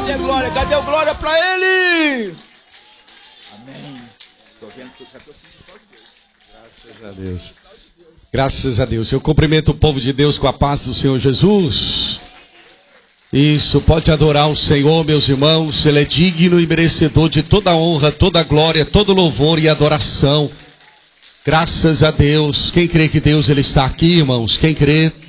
Cadê glória? Cadê o glória pra ele? Amém. Tô vendo que eu já tô sentindo só de Deus. Graças a Deus. Graças a Deus. Eu cumprimento o povo de Deus com a paz do Senhor Jesus. Isso, pode adorar o Senhor, meus irmãos. Ele é digno e merecedor de toda honra, toda glória, todo louvor e adoração. Graças a Deus. Quem crê que Deus ele está aqui, irmãos? Quem crê?